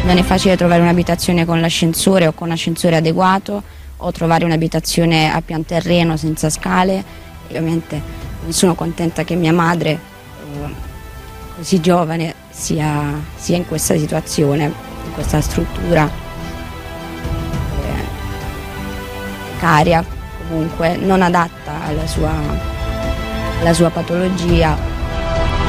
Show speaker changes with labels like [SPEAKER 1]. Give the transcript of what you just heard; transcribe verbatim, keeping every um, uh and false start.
[SPEAKER 1] non è facile trovare un'abitazione con l'ascensore o con ascensore adeguato, o trovare un'abitazione a pian terreno senza scale. E ovviamente non sono contenta che mia madre, eh, così giovane, sia, sia in questa situazione, in questa struttura eh, precaria, comunque non adatta alla sua, alla sua patologia.